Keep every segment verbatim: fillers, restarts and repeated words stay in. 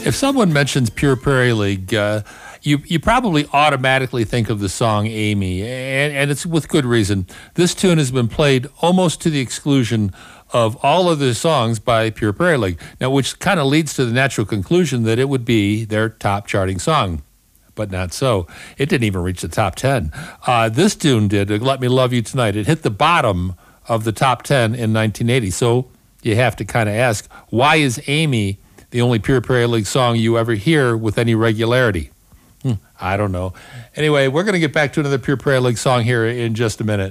If someone mentions Pure Prairie League, uh, you you probably automatically think of the song Amy, and, and it's with good reason. This tune has been played almost to the exclusion of all other songs by Pure Prairie League, now which kind of leads to the natural conclusion that it would be their top charting song. But not so. It didn't even reach the top ten. Uh, this tune did, Let Me Love You Tonight. It hit the bottom of the top ten in nineteen eighty. So you have to kind of ask, why is Amy the only Pure Prairie League song you ever hear with any regularity? Hmm, I don't know. Anyway, we're going to get back to another Pure Prairie League song here in just a minute.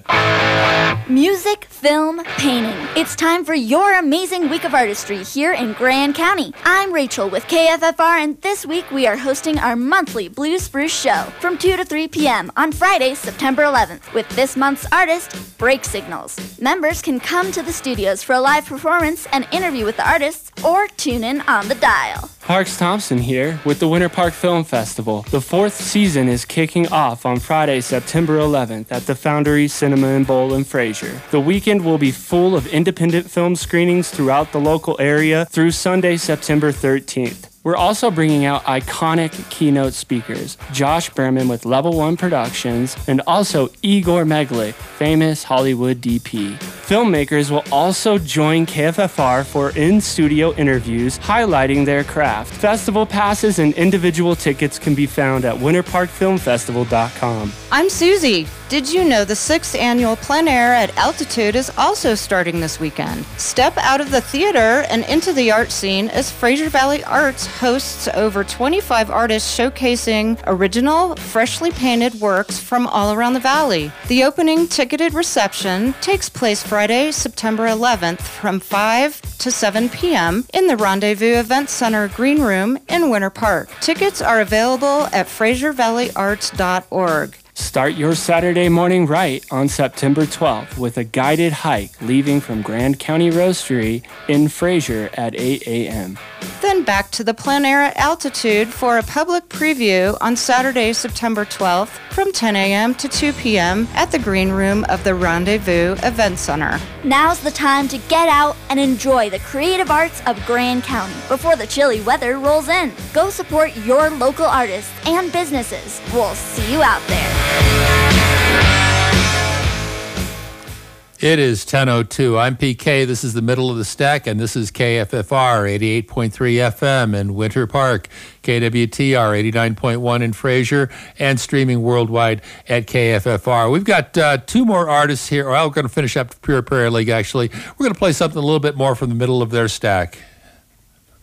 Music, film, painting. It's time for your amazing week of artistry here in Grand County. I'm Rachel with K F F R, and this week we are hosting our monthly Blue Spruce show from two to three p.m. on Friday, September eleventh, with this month's artist, Break Signals. Members can come to the studios for a live performance and interview with the artists, or tune in on the dial. Parks Thompson here with the Winter Park Film Festival. The fourth season is kicking off on Friday, September eleventh at the Foundry Cinema and Bowl in Fraser. The weekend will be full of independent film screenings throughout the local area through Sunday, September thirteenth. We're also bringing out iconic keynote speakers, Josh Berman with Level One Productions, and also Igor Meglick, famous Hollywood D P. Filmmakers will also join K F F R for in-studio interviews highlighting their craft. Festival passes and individual tickets can be found at winter park film festival dot com. I'm Susie. Did you know the sixth annual Plein Air at Altitude is also starting this weekend? Step out of the theater and into the art scene as Fraser Valley Arts hosts over twenty-five artists showcasing original, freshly painted works from all around the valley. The opening ticketed reception takes place Friday, September eleventh from five to seven p.m. in the Rendezvous Event Center Green Room in Winter Park. Tickets are available at fraser valley arts dot org. Start your Saturday morning right on September twelfth with a guided hike leaving from Grand County Roastery in Fraser at eight a.m. Then back to the Plein Air at Altitude for a public preview on Saturday, September twelfth from ten a.m. to two p.m. at the Green Room of the Rendezvous Event Center. Now's the time to get out and enjoy the creative arts of Grand County before the chilly weather rolls in. Go support your local artists and businesses. We'll see you out there. It is ten oh two. I'm P K. This is the middle of the stack, and this is K F F R eighty-eight point three F M in Winter Park, K W T R eighty-nine point one in Fraser, and streaming worldwide at K F F R. We've got uh, two more artists here. Well, we're going to finish up Pure Prairie League, actually. We're going to play something a little bit more from the middle of their stack.